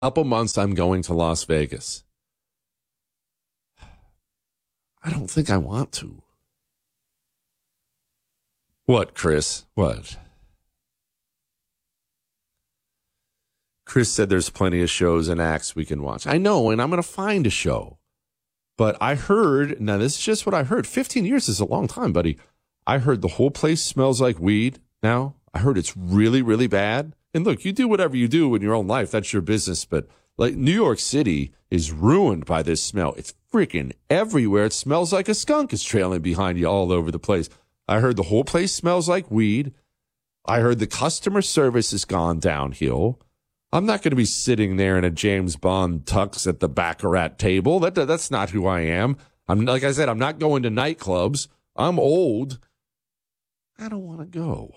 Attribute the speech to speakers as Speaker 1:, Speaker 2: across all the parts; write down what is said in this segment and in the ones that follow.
Speaker 1: couple months I'm going to Las Vegas. I don't think I want to. What, Chris? What? Chris said there's plenty of shows and acts we can watch. I know, and I'm going to find a show. But I heard, now this is just what I heard. 15 years is a long time, buddy. I heard the whole place smells like weed now. I heard it's really, really bad. And look, you do whatever you do in your own life. That's your business. But like New York City is ruined by this smell. It's freaking everywhere. It smells like a skunk is trailing behind you all over the place. I heard the whole place smells like weed. I heard the customer service has gone downhill. I'm not going to be sitting there in a James Bond tux at the Baccarat table. That's not who I am. I'm like I said, I'm not going to nightclubs. I'm old. I don't want to go.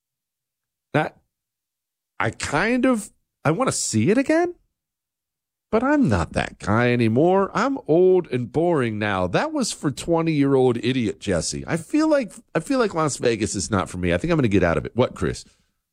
Speaker 1: I want to see it again, but I'm not that guy anymore. I'm old and boring now. That was for 20-year-old idiot Jesse. I feel like Las Vegas is not for me. I think I'm going to get out of it. What, Chris?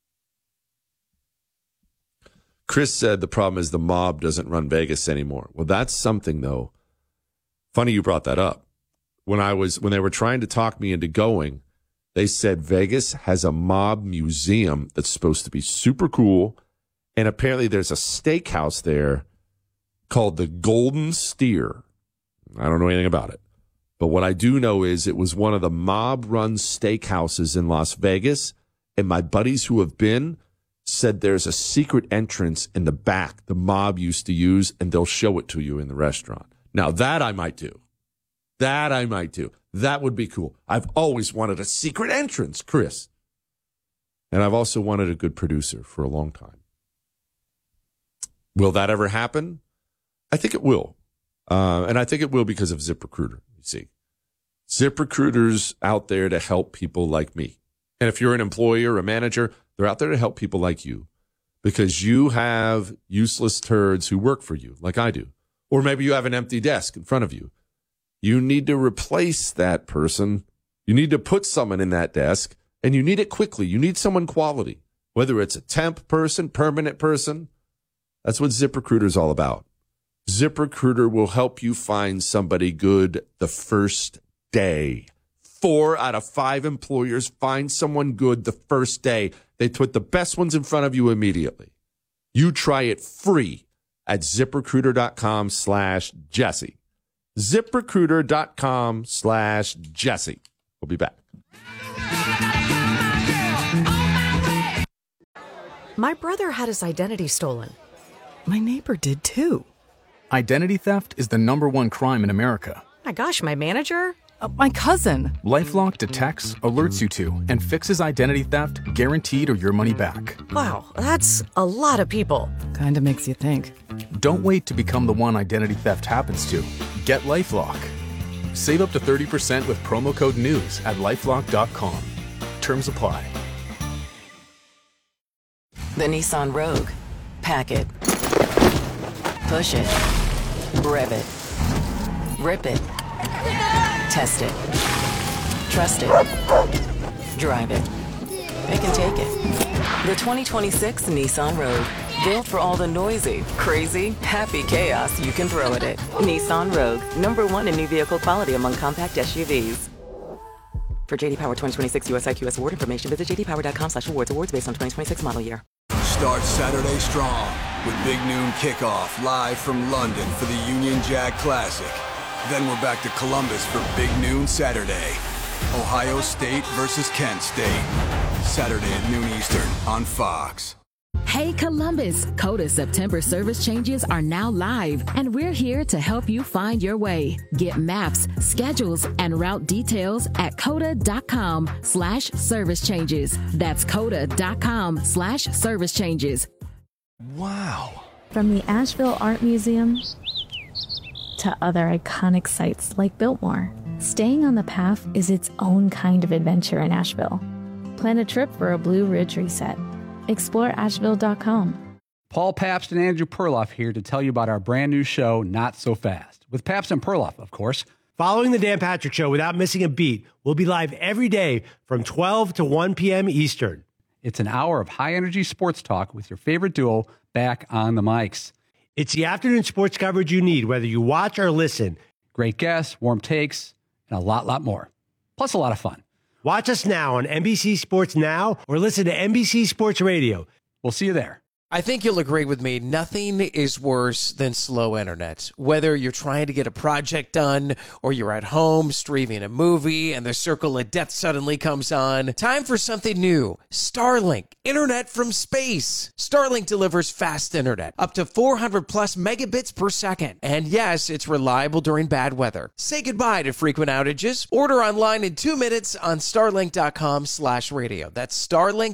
Speaker 1: Chris said the problem is the mob doesn't run Vegas anymore. Well, that's something, though. Funny you brought that up. When they were trying to talk me into going, they said Vegas has a mob museum that's supposed to be super cool. And apparently there's a steakhouse there called the Golden Steer. I don't know anything about it. But what I do know is it was one of the mob-run steakhouses in Las Vegas. And my buddies who have been said there's a secret entrance in the back the mob used to use, and they'll show it to you in the restaurant. Now, that I might do. That would be cool. I've always wanted a secret entrance, Chris. And I've also wanted a good producer for a long time. Will that ever happen? I think it will. And I think it will because of ZipRecruiter, you see. ZipRecruiter's out there to help people like me. And if you're an employee or a manager, they're out there to help people like you because you have useless turds who work for you, like I do. Or maybe you have an empty desk in front of you. You need to replace that person. You need to put someone in that desk, and you need it quickly. You need someone quality, whether it's a temp person, permanent person. That's what ZipRecruiter is all about. ZipRecruiter will help you find somebody good the first day. 4 out of 5 employers find someone good the first day. They put the best ones in front of you immediately. You try it free at ZipRecruiter.com/Jesse. ZipRecruiter.com/Jesse. We'll be back.
Speaker 2: My brother had his identity stolen. My neighbor did too.
Speaker 3: Identity theft is the #1 crime in America.
Speaker 2: My gosh, my manager? My cousin.
Speaker 3: LifeLock detects, alerts you to, and fixes identity theft guaranteed or your money back.
Speaker 2: Wow, that's a lot of people. Kinda makes you think.
Speaker 3: Don't wait to become the one identity theft happens to. Get LifeLock. Save up to 30% with promo code NEWS at LifeLock.com. Terms apply.
Speaker 4: The Nissan Rogue. Pack it. Push it. Rev it. Rip it. Test it. Trust it. Drive it. It can take it. The 2026 Nissan Rogue. Built for all the noisy, crazy, happy chaos you can throw at it. Nissan Rogue. #1 in new vehicle quality among compact SUVs. For JD Power 2026 US IQS award information, visit jdpower.com/awards. Awards based on 2026 model year.
Speaker 5: Start Saturday strong with Big Noon Kickoff live from London for the Union Jack Classic. Then we're back to Columbus for Big Noon Saturday. Ohio State versus Kent State. Saturday at noon Eastern on Fox.
Speaker 6: Hey Columbus, Coda September service changes are now live, and we're here to help you find your way. Get maps, schedules, and route details at coda.com/service changes. That's coda.com/service changes.
Speaker 7: Wow. From the Asheville Art Museum to other iconic sites like Biltmore, staying on the path is its own kind of adventure in Asheville. Plan a trip for a Blue Ridge reset. Explore Asheville.com.
Speaker 8: Paul Pabst and Andrew Perloff here to tell you about our brand new show, Not So Fast, with Pabst and Perloff, of course.
Speaker 9: Following the Dan Patrick Show without missing a beat, we'll be live every day from 12 to 1 p.m. Eastern.
Speaker 8: It's an hour of high-energy sports talk with your favorite duo back on the mics.
Speaker 9: It's the afternoon sports coverage you need, whether you watch or listen.
Speaker 8: Great guests, warm takes, and a lot more. Plus a lot of fun.
Speaker 9: Watch us now on NBC Sports Now or listen to NBC Sports Radio.
Speaker 8: We'll see you there.
Speaker 10: I think you'll agree with me. Nothing is worse than slow internet. Whether you're trying to get a project done or you're at home streaming a movie and the circle of death suddenly comes on. Time for something new. Starlink. Internet from space. Starlink delivers fast internet. Up to 400 plus megabits per second. And yes, it's reliable during bad weather. Say goodbye to frequent outages. Order online in 2 minutes on starlink.com/radio. That's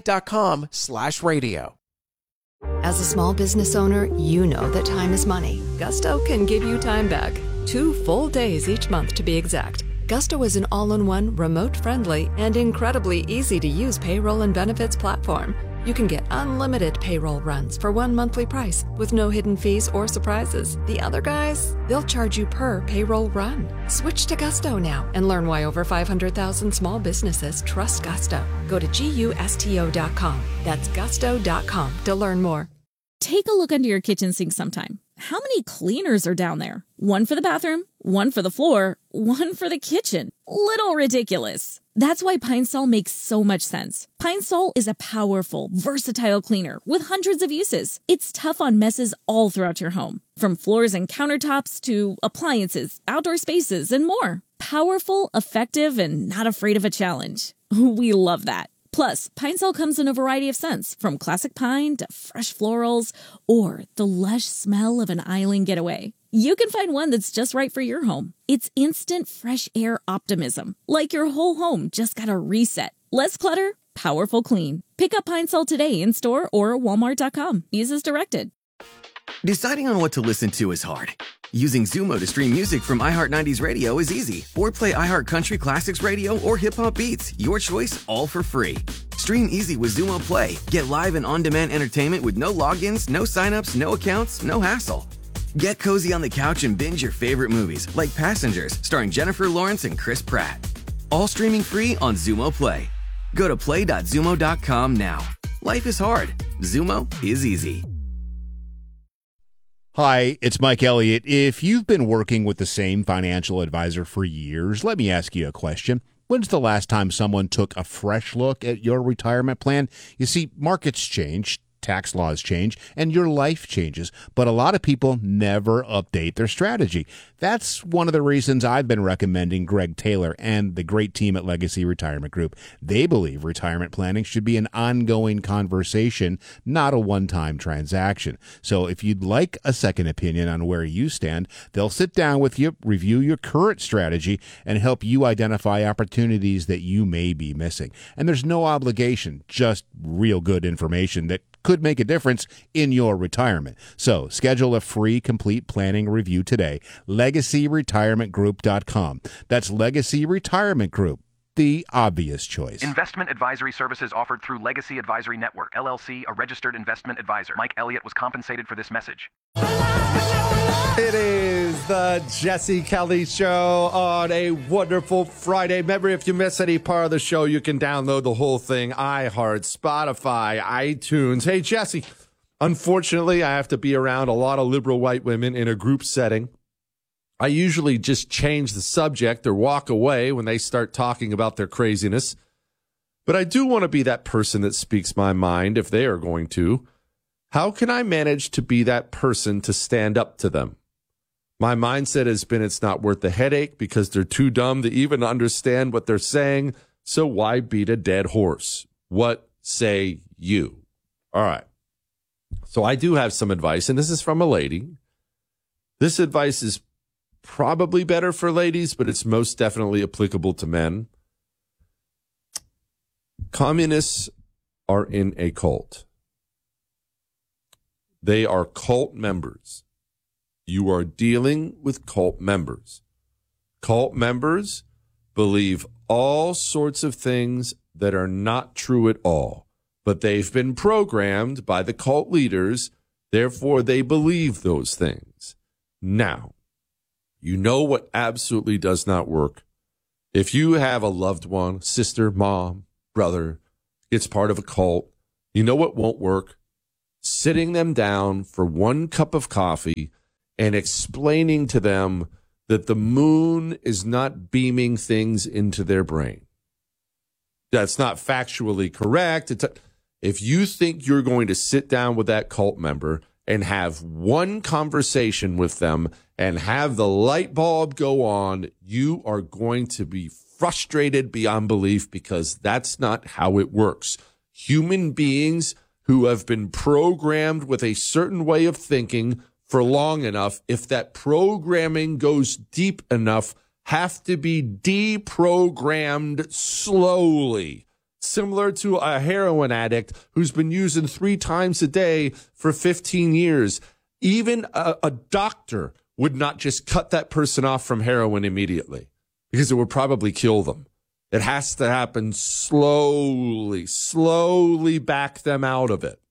Speaker 10: starlink.com/radio.
Speaker 2: As a small business owner, you know that time is money. Gusto can give you time back. 2 full days each month to be exact. Gusto is an all-in-one, remote-friendly, and incredibly easy-to-use payroll and benefits platform. You can get unlimited payroll runs for one monthly price with no hidden fees or surprises. The other guys, they'll charge you per payroll run. Switch to Gusto now and learn why over 500,000 small businesses trust Gusto. Go to GUSTO.com. That's gusto.com to learn more.
Speaker 6: Take a look under your kitchen sink sometime. How many cleaners are down there? One for the bathroom, one for the floor, one for the kitchen. Little ridiculous. That's why Pine Sol makes so much sense. Pine Sol is a powerful, versatile cleaner with hundreds of uses. It's tough on messes all throughout your home, from floors and countertops to appliances, outdoor spaces, and more. Powerful, effective, and not afraid of a challenge. We love that. Plus, Pine Sol comes in a variety of scents, from classic pine to fresh florals or the lush smell of an island getaway. You can find one that's just right for your home. It's instant fresh air optimism, like your whole home just got a reset. Less clutter, powerful clean. Pick up Pine Sol today in store or walmart.com. Use as directed.
Speaker 11: Deciding on what to listen to is hard. Using Zumo to stream music from iHeart 90s Radio is easy. Or play iHeart Country Classics Radio or Hip Hop Beats. Your choice, all for free. Stream easy with Zumo Play. Get live and on-demand entertainment with no logins, no signups, no accounts, no hassle. Get cozy on the couch and binge your favorite movies, like Passengers, starring Jennifer Lawrence and Chris Pratt. All streaming free on Zumo Play. Go to play.zumo.com now. Life is hard. Zumo is easy.
Speaker 12: Hi, it's Mike Elliott. If you've been working with the same financial advisor for years, let me ask you a question. When's the last time someone took a fresh look at your retirement plan? You see, markets change, tax laws change, and your life changes, but a lot of people never update their strategy. That's one of the reasons I've been recommending Greg Taylor and the great team at Legacy Retirement Group. They believe retirement planning should be an ongoing conversation, not a one-time transaction. So if you'd like a second opinion on where you stand, they'll sit down with you, review your current strategy, and help you identify opportunities that you may be missing. And there's no obligation, just real good information that could make a difference in your retirement. So schedule a free complete planning review today. LegacyRetirementGroup.com. That's Legacy Retirement Group, the obvious choice.
Speaker 13: Investment advisory services offered through Legacy Advisory Network, LLC, a registered investment advisor. Mike Elliott was compensated for this message.
Speaker 1: It is the Jesse Kelly Show on a wonderful Friday. Remember, if you miss any part of the show, you can download the whole thing. iHeart, Spotify, iTunes. Hey, Jesse, unfortunately, I have to be around a lot of liberal white women in a group setting. I usually just change the subject or walk away when they start talking about their craziness. But I do want to be that person that speaks my mind if they are going to. How can I manage to be that person to stand up to them? My mindset has been it's not worth the headache because they're too dumb to even understand what they're saying. So why beat a dead horse? What say you? All right. So I do have some advice, and this is from a lady. This advice is probably better for ladies, but it's most definitely applicable to men. Communists are in a cult. They are cult members. You are dealing with cult members. Cult members believe all sorts of things that are not true at all, but they've been programmed by the cult leaders, therefore they believe those things. Now, you know what absolutely does not work? If you have a loved one, sister, mom, brother, it's part of a cult, you know what won't work? sitting them down for one cup of coffee and explaining to them that the moon is not beaming things into their brain. That's not factually correct. If you think you're going to sit down with that cult member and have one conversation with them and have the light bulb go on, you are going to be frustrated beyond belief, because that's not how it works. Human beings who have been programmed with a certain way of thinking for long enough, if that programming goes deep enough, have to be deprogrammed slowly. Similar to a heroin addict who's been using 3 times a day for 15 years. Even a doctor would not just cut that person off from heroin immediately, because it would probably kill them. It has to happen slowly back them out of it.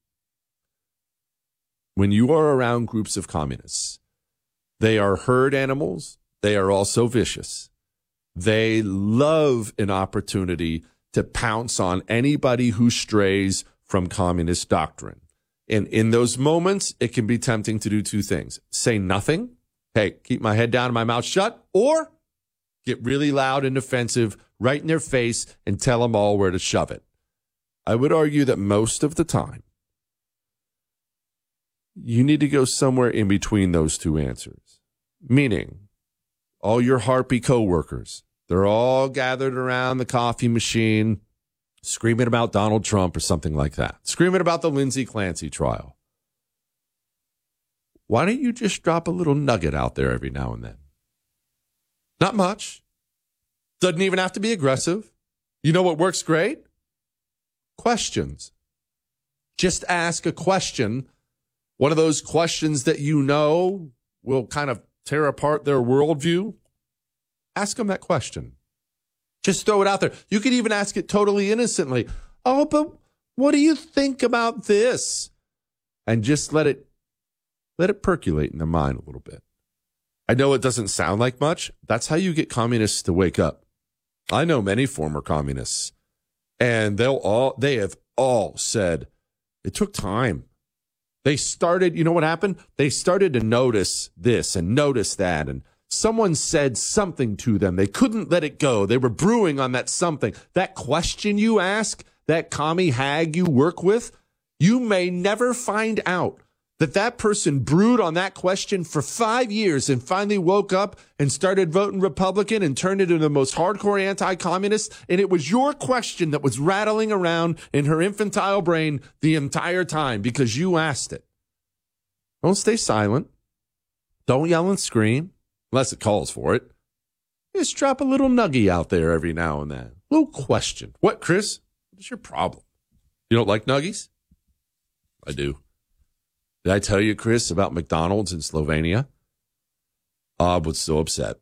Speaker 1: When you are around groups of communists, they are herd animals. They are also vicious. They love an opportunity to pounce on anybody who strays from communist doctrine. And in those moments, it can be tempting to do 2 things. Say nothing. Hey, keep my head down and my mouth shut. Or get really loud and offensive right in their face and tell them all where to shove it. I would argue that most of the time, you need to go somewhere in between those 2 answers. Meaning, all your harpy coworkers, they're all gathered around the coffee machine, screaming about Donald Trump or something like that, screaming about the Lindsay Clancy trial. Why don't you just drop a little nugget out there every now and then? Not much. Doesn't even have to be aggressive. You know what works great? Questions. Just ask a question. One of those questions that you know will kind of tear apart their worldview. Ask them that question. Just throw it out there. You could even ask it totally innocently. Oh, but what do you think about this? And just let it percolate in their mind a little bit. I know it doesn't sound like much. That's how you get communists to wake up. I know many former communists, and they have all said it took time. They started, you know what happened? They started to notice this and notice that, and someone said something to them. They couldn't let it go. They were brewing on that something. That question you ask, that commie hag you work with, you may never find out that person brewed on that question for 5 years and finally woke up and started voting Republican and turned into the most hardcore anti-communist. And it was your question that was rattling around in her infantile brain the entire time because you asked it. Don't stay silent. Don't yell and scream unless it calls for it. Just drop a little nugget out there every now and then. A little question. What, Chris? What's your problem? You don't like nuggies? I do. Did I tell you, Chris, about McDonald's in Slovenia? Bob was so upset.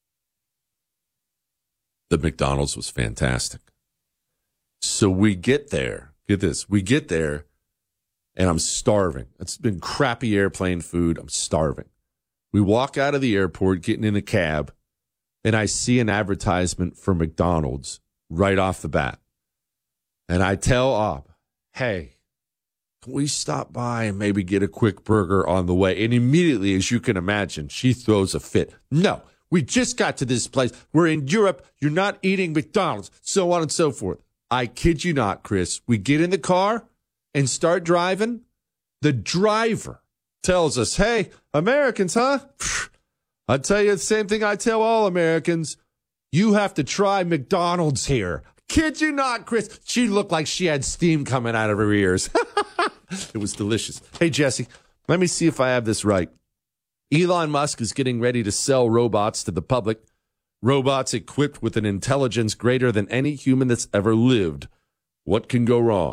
Speaker 1: The McDonald's was fantastic. So we get there. Get this. We get there, and I'm starving. It's been crappy airplane food. I'm starving. We walk out of the airport, getting in a cab, and I see an advertisement for McDonald's right off the bat. And I tell Ob, hey, can we stop by and maybe get a quick burger on the way? And immediately, as you can imagine, she throws a fit. No, we just got to this place. We're in Europe. You're not eating McDonald's, so on and so forth. I kid you not, Chris. We get in the car and start driving. The driver tells us, hey, Americans, huh? I tell you the same thing I tell all Americans. You have to try McDonald's here. Kid you not, Chris. She looked like she had steam coming out of her ears. It was delicious. Hey, Jesse, let me see if I have this right. Elon Musk is getting ready to sell robots to the public. Robots equipped with an intelligence greater than any human that's ever lived. What can go wrong?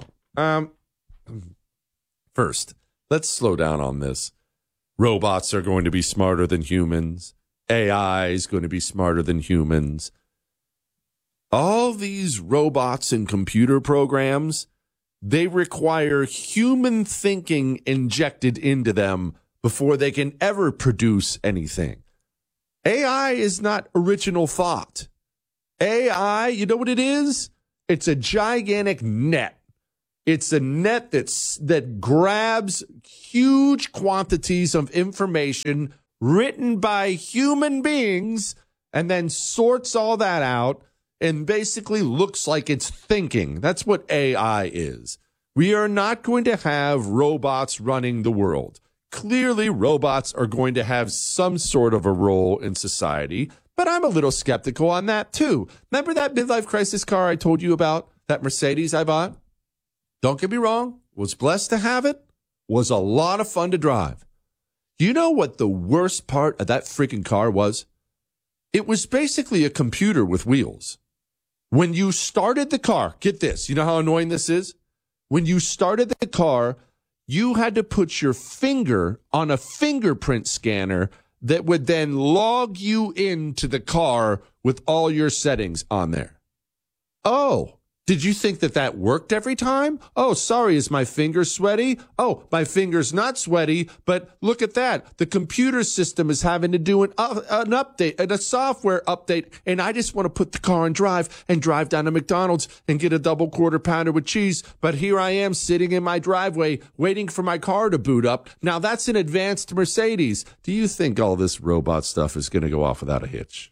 Speaker 1: First, let's slow down on this. Robots are going to be smarter than humans. AI is going to be smarter than humans. All these robots and computer programs, they require human thinking injected into them before they can ever produce anything. AI is not original thought. AI, you know what it is? It's a gigantic net. It's a net that grabs huge quantities of information written by human beings and then sorts all that out and basically looks like it's thinking. That's what AI is. We are not going to have robots running the world. Clearly, robots are going to have some sort of a role in society, but I'm a little skeptical on that too. Remember that midlife crisis car I told you about, that Mercedes I bought? Don't get me wrong, was blessed to have it, was a lot of fun to drive. You know what the worst part of that freaking car was? It was basically a computer with wheels. When you started the car, get this, you know how annoying this is? When you started the car, you had to put your finger on a fingerprint scanner that would then log you into the car with all your settings on there. Oh, did you think that worked every time? Oh, sorry, is my finger sweaty? Oh, my finger's not sweaty, but look at that. The computer system is having to do an update, a software update, and I just want to put the car in drive and drive down to McDonald's and get a double quarter pounder with cheese, but here I am sitting in my driveway waiting for my car to boot up. Now, that's an advanced Mercedes. Do you think all this robot stuff is going to go off without a hitch?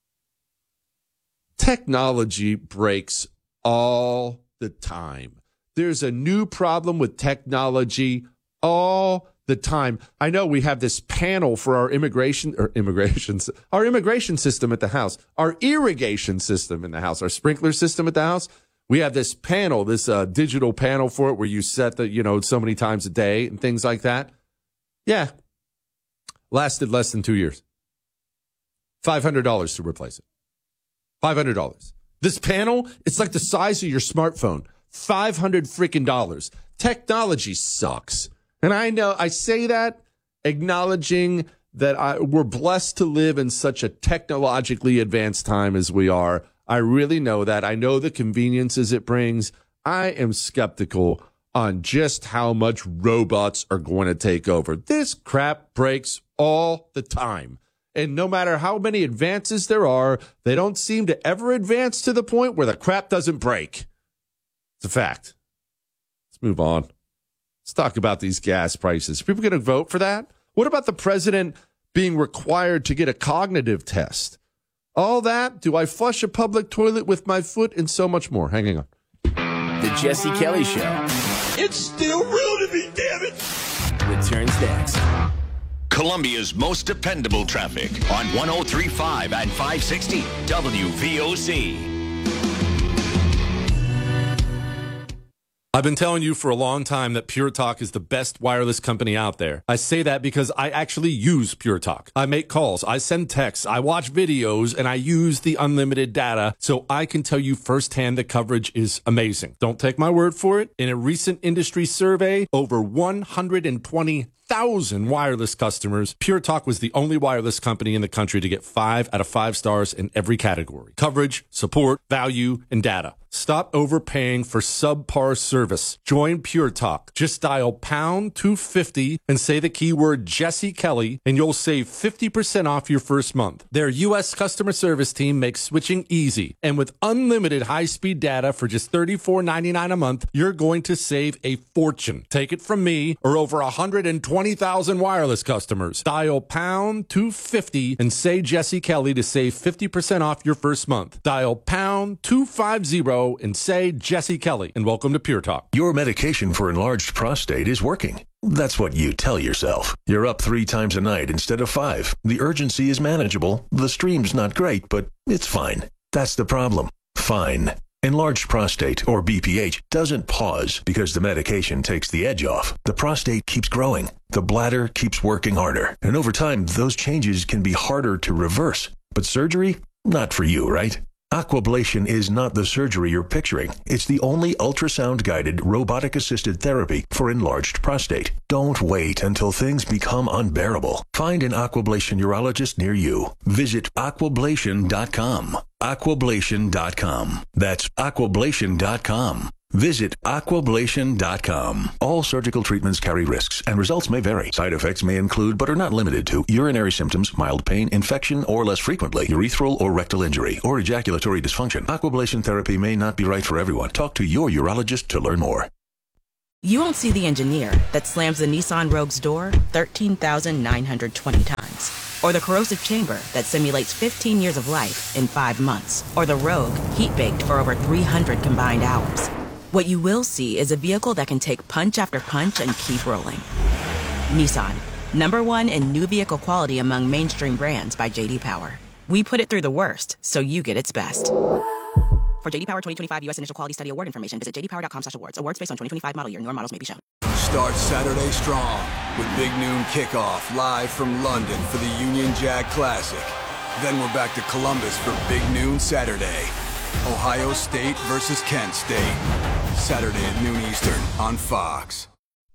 Speaker 1: Technology breaks all the time. There's a new problem with technology all the time. I know we have this panel for our immigration system at the house, our irrigation system in the house, our sprinkler system at the house. We have this panel, this digital panel for it where you set the, so many times a day and things like that. Yeah. Lasted less than 2 years. $500 to replace it. $500. This panel, it's like the size of your smartphone. $500 freaking dollars. Technology sucks. And I know I say that acknowledging that we're blessed to live in such a technologically advanced time as we are. I really know that. I know the conveniences it brings. I am skeptical on just how much robots are going to take over. This crap breaks all the time. And no matter how many advances there are, they don't seem to ever advance to the point where the crap doesn't break. It's a fact. Let's move on. Let's talk about these gas prices. Are people going to vote for that? What about the president being required to get a cognitive test? All that? Do I flush a public toilet with my foot? And so much more. Hanging on.
Speaker 14: The Jesse Kelly Show.
Speaker 15: It's still real to me, damn it.
Speaker 14: Returns next.
Speaker 16: Columbia's most dependable traffic on 103.5 and 560 WVOC.
Speaker 1: I've been telling you for a long time that Pure Talk is the best wireless company out there. I say that because I actually use Pure Talk. I make calls, I send texts, I watch videos, and I use the unlimited data, so I can tell you firsthand the coverage is amazing. Don't take my word for it. In a recent industry survey, over 120,000 wireless customers, Pure Talk was the only wireless company in the country to get 5 out of 5 stars in every category: coverage, support, value, and data. Stop overpaying for subpar service. Join Pure Talk. Just dial pound 250 and say the keyword Jesse Kelly, and you'll save 50% off your first month. Their U.S. customer service team makes switching easy. And with unlimited high-speed data for just $34.99 a month, you're going to save a fortune. Take it from me or over 120,000 wireless customers. Dial pound 250 and say Jesse Kelly to save 50% off your first month. Dial pound 250 and say Jesse Kelly, and welcome to Pure Talk.
Speaker 17: Your medication for enlarged prostate is working. That's what you tell yourself. You're up 3 times a night instead of 5. The urgency is manageable. The stream's not great, but it's fine. That's the problem. Fine. Enlarged prostate, or BPH, doesn't pause because the medication takes the edge off. The prostate keeps growing. The bladder keeps working harder. And over time, those changes can be harder to reverse. But surgery? Not for you, right? Aquablation is not the surgery you're picturing. It's the only ultrasound-guided, robotic-assisted therapy for enlarged prostate. Don't wait until things become unbearable. Find an Aquablation urologist near you. Visit aquablation.com. Aquablation.com. That's aquablation.com. Visit aquablation.com. All surgical treatments carry risks, and results may vary. Side effects may include, but are not limited to, urinary symptoms, mild pain, infection, or less frequently, urethral or rectal injury, or ejaculatory dysfunction. Aquablation therapy may not be right for everyone. Talk to your urologist to learn more.
Speaker 18: You won't see the engineer that slams the Nissan Rogue's door 13,920 times. Or the corrosive chamber that simulates 15 years of life in 5 months. Or the Rogue heat-baked for over 300 combined hours. What you will see is a vehicle that can take punch after punch and keep rolling. Nissan, #1 in new vehicle quality among mainstream brands by J.D. Power. We put it through the worst, so you get its best. For J.D. Power 2025 U.S. Initial Quality Study Award information, visit jdpower.com/awards. Awards based on 2025 model year. Newer models may be shown.
Speaker 5: Start Saturday strong with Big Noon Kickoff live from London for the Union Jack Classic. Then we're back to Columbus for Big Noon Saturday. Ohio State versus Kent State. Saturday at noon Eastern on Fox.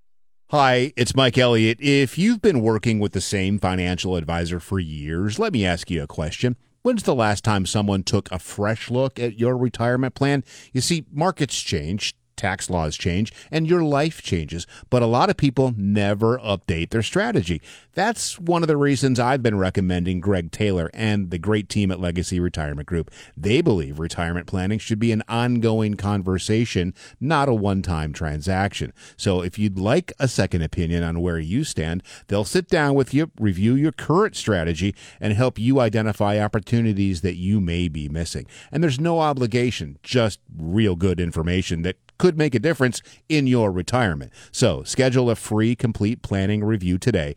Speaker 12: Hi, it's Mike Elliott. If you've been working with the same financial advisor for years, let me ask you a question. When's the last time someone took a fresh look at your retirement plan? You see, markets change, tax laws change, and your life changes, but a lot of people never update their strategy. That's one of the reasons I've been recommending Greg Taylor and the great team at Legacy Retirement Group. They believe retirement planning should be an ongoing conversation, not a one-time transaction. So if you'd like a second opinion on where you stand, they'll sit down with you, review your current strategy, and help you identify opportunities that you may be missing. And there's no obligation, just real good information that could make a difference in your retirement. So schedule a free complete planning review today.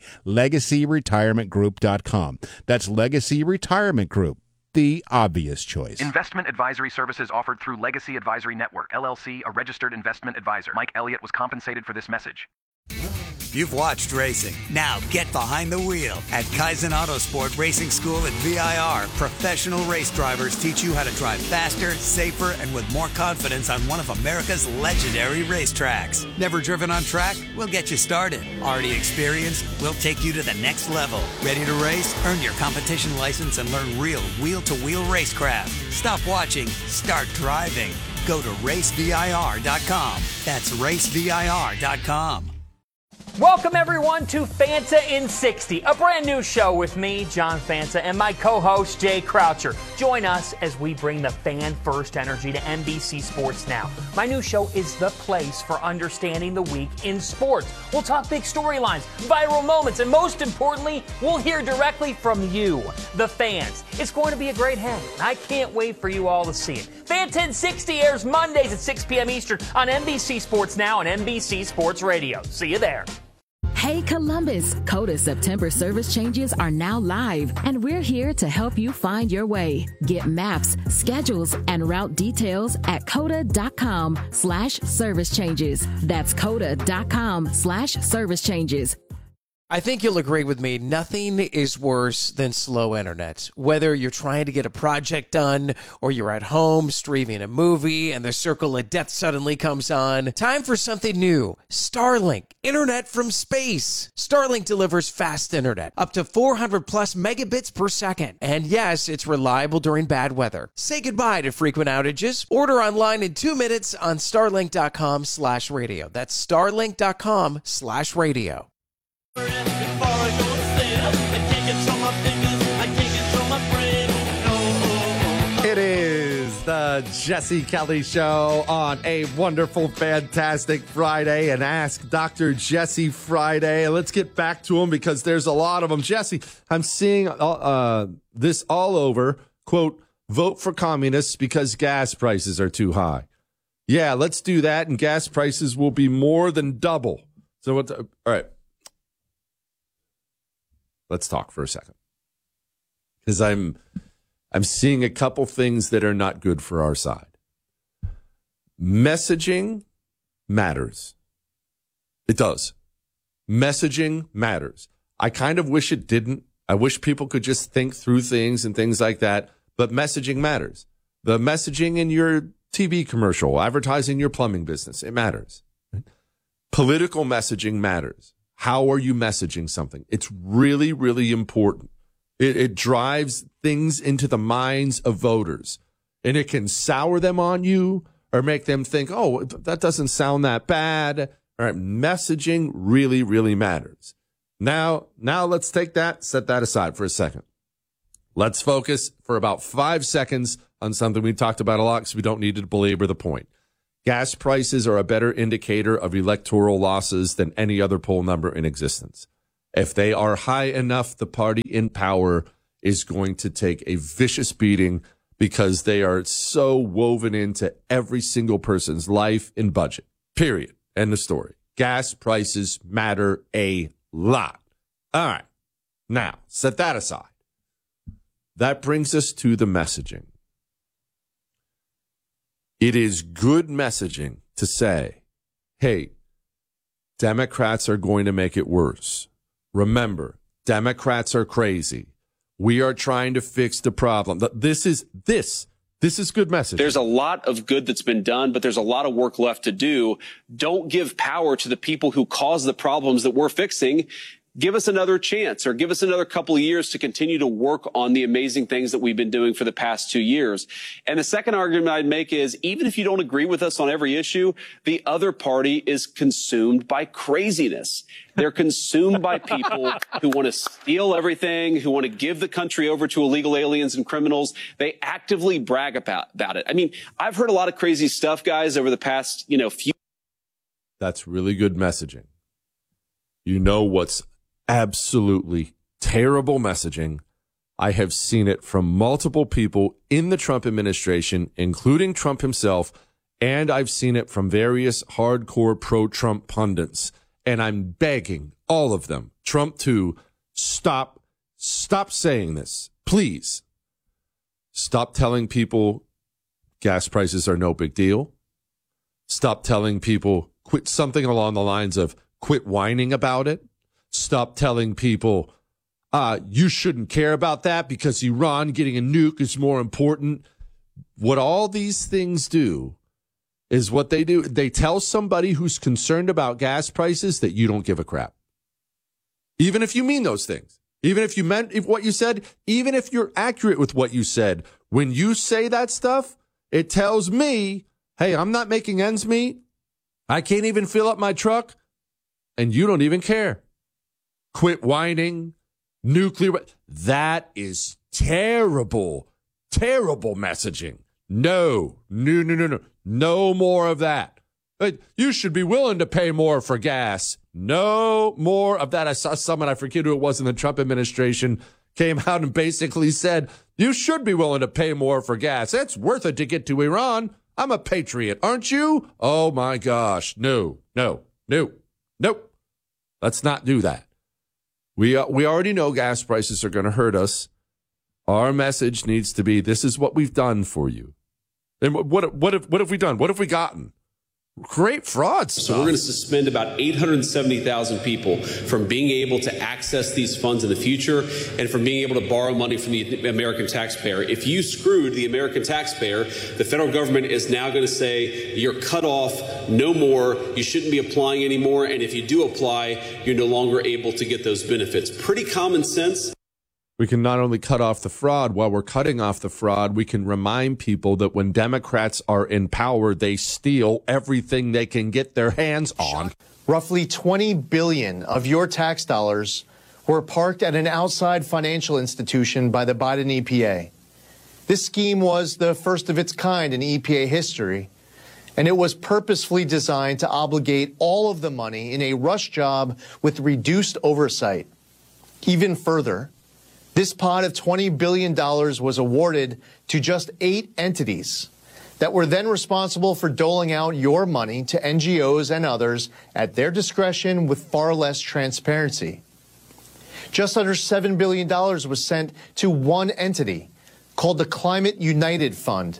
Speaker 12: LegacyRetirementGroup.com. That's Legacy Retirement Group, the obvious choice.
Speaker 13: Investment advisory services offered through Legacy Advisory Network, LLC, a registered investment advisor. Mike Elliott was compensated for this message.
Speaker 19: You've watched racing. Now get behind the wheel. At Kaizen Autosport Racing School at VIR, professional race drivers teach you how to drive faster, safer, and with more confidence on one of America's legendary racetracks. Never driven on track? We'll get you started. Already experienced? We'll take you to the next level. Ready to race? Earn your competition license and learn real wheel-to-wheel racecraft. Stop watching. Start driving. Go to racevir.com. That's racevir.com.
Speaker 20: Welcome, everyone, to Fanta in 60, a brand new show with me, John Fanta, and my co-host, Jay Croucher. Join us as we bring the fan-first energy to NBC Sports Now. My new show is the place for understanding the week in sports. We'll talk big storylines, viral moments, and most importantly, we'll hear directly from you, the fans. It's going to be a great hang. I can't wait for you all to see it. Fanta in 60 airs Mondays at 6 p.m. Eastern on NBC Sports Now and NBC Sports Radio. See you there.
Speaker 21: Hey Columbus, Coda September service changes are now live, and we're here to help you find your way. Get maps, schedules, and route details at coda.com/service changes. That's coda.com/service changes.
Speaker 10: I think you'll agree with me. Nothing is worse than slow internet. Whether you're trying to get a project done or you're at home streaming a movie and the circle of death suddenly comes on, time for something new. Starlink, internet from space. Starlink delivers fast internet, up to 400 plus megabits per second. And yes, it's reliable during bad weather. Say goodbye to frequent outages. Order online in 2 minutes on starlink.com/radio. That's starlink.com/radio.
Speaker 1: It is the Jesse Kelly Show on a wonderful, fantastic Friday, and Ask Dr. Jesse Friday. Let's get back to him because there's a lot of them. Jesse, I'm seeing this all over. Quote, vote for communists because gas prices are too high. Yeah, let's do that, and gas prices will be more than double. So, all right. Let's talk for a second, because I'm seeing a couple things that are not good for our side. Messaging matters. It does. Messaging matters. I kind of wish it didn't. I wish people could just think through things and things like that, but messaging matters. The messaging in your TV commercial, advertising your plumbing business, it matters. Political messaging matters. How are you messaging something? It's really, really important. It drives things into the minds of voters, and it can sour them on you or make them think, oh, that doesn't sound that bad. All right, messaging really, really matters. Now let's take that, set that aside for a second. Let's focus for about 5 seconds on something we talked about a lot because we don't need to belabor the point. Gas prices are a better indicator of electoral losses than any other poll number in existence. If they are high enough, the party in power is going to take a vicious beating because they are so woven into every single person's life and budget. Period. End of story. Gas prices matter a lot. All right. Now, set that aside. That brings us to the messaging. It is good messaging to say, hey, Democrats are going to make it worse. Remember, Democrats are crazy. We are trying to fix the problem. This is good messaging.
Speaker 3: There's a lot of good that's been done, but there's a lot of work left to do. Don't give power to the people who cause the problems that we're fixing. Give us another chance, or give us another couple of years to continue to work on the amazing things that we've been doing for the past 2 years. And the second argument I'd make is, even if you don't agree with us on every issue, the other party is consumed by craziness. They're consumed by people who want to steal everything, who want to give the country over to illegal aliens and criminals. They actively brag about it. I mean, I've heard a lot of crazy stuff, guys, over the past, few.
Speaker 1: That's really good messaging. You know what's absolutely terrible messaging? I have seen it from multiple people in the Trump administration, including Trump himself, and I've seen it from various hardcore pro-Trump pundits. And I'm begging all of them, Trump to stop saying this. Please stop telling people gas prices are no big deal. Stop telling people, quit something along the lines of quit whining about it. Stop telling people, you shouldn't care about that because Iran getting a nuke is more important. What all these things do is what they do. They tell somebody who's concerned about gas prices that you don't give a crap. Even if you mean those things, even if you meant what you said, even if you're accurate with what you said, when you say that stuff, it tells me, hey, I'm not making ends meet. I can't even fill up my truck, and you don't even care. Quit whining, nuclear. That is terrible, terrible messaging. No more of that. You should be willing to pay more for gas. No more of that. I saw someone, I forget who it was in the Trump administration, came out and basically said, you should be willing to pay more for gas. It's worth it to get to Iran. I'm a patriot, aren't you? Oh, my gosh. No. Let's not do that. We already know gas prices are going to hurt us. Our message needs to be, this is what we've done for you. And what have we done? What have we gotten? Great fraud stuff.
Speaker 22: So we're going to suspend about 870,000 people from being able to access these funds in the future and from being able to borrow money from the American taxpayer. If you screwed the American taxpayer, the federal government is now going to say you're cut off, no more, you shouldn't be applying anymore, and if you do apply, you're no longer able to get those benefits. Pretty common sense.
Speaker 1: We can not only cut off the fraud, while we're cutting off the fraud, we can remind people that when Democrats are in power, they steal everything they can get their hands on.
Speaker 23: Roughly $20 billion of your tax dollars were parked at an outside financial institution by the Biden EPA. This scheme was the first of its kind in EPA history, and it was purposefully designed to obligate all of the money in a rush job with reduced oversight. Even further, this pot of $20 billion was awarded to just 8 entities that were then responsible for doling out your money to NGOs and others at their discretion with far less transparency. Just under $7 billion was sent to one entity called the Climate United Fund.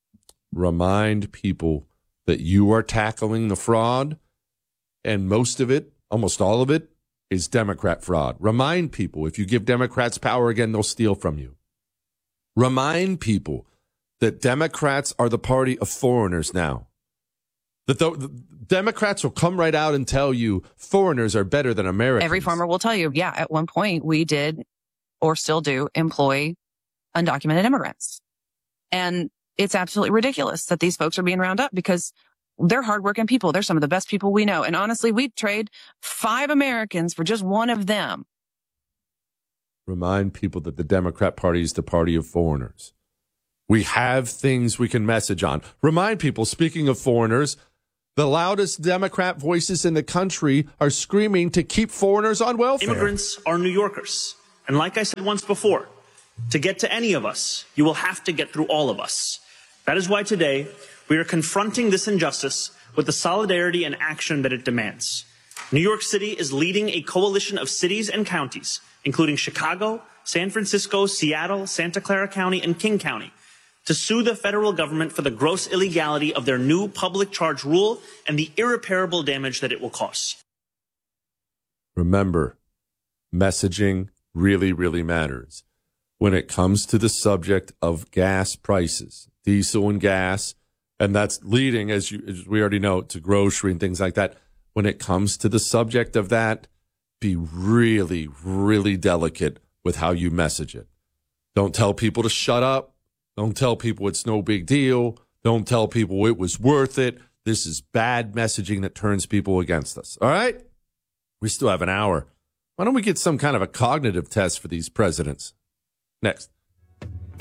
Speaker 1: Remind people that you are tackling the fraud, and most of it, almost all of it, is Democrat fraud. Remind people, if you give Democrats power again, they'll steal from you. Remind people that Democrats are the party of foreigners now. That the Democrats will come right out and tell you foreigners are better than Americans.
Speaker 24: Every farmer will tell you, yeah, at one point we did, or still do, employ undocumented immigrants. And it's absolutely ridiculous that these folks are being rounded up because they're hardworking people. They're some of the best people we know. And honestly, we'd trade 5 Americans for just one of them.
Speaker 1: Remind people that the Democrat Party is the party of foreigners. We have things we can message on. Remind people, speaking of foreigners, the loudest Democrat voices in the country are screaming to keep foreigners on welfare.
Speaker 4: Immigrants are New Yorkers. And like I said once before, to get to any of us, you will have to get through all of us. That is why today we are confronting this injustice with the solidarity and action that it demands. New York City is leading a coalition of cities and counties, including Chicago, San Francisco, Seattle, Santa Clara County, and King County, to sue the federal government for the gross illegality of their new public charge rule and the irreparable damage that it will cause.
Speaker 1: Remember, messaging really, really matters. When it comes to the subject of gas prices, diesel and gas, and that's leading, as we already know, to grocery and things like that. When it comes to the subject of that, be really, really delicate with how you message it. Don't tell people to shut up. Don't tell people it's no big deal. Don't tell people it was worth it. This is bad messaging that turns people against us. All right? We still have an hour. Why don't we get some kind of a cognitive test for these presidents? Next.